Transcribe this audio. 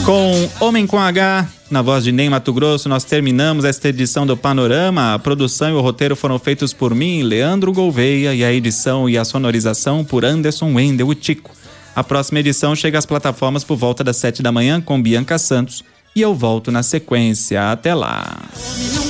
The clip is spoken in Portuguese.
Com Homem com H, na voz de Ney Mato Grosso, nós terminamos esta edição do Panorama. A produção e o roteiro foram feitos por mim, Leandro Gouveia, e a edição e a sonorização por Anderson Wendel, o Tico. A próxima edição chega às plataformas por volta das 7 da manhã com Bianca Santos e eu volto na sequência. Até lá.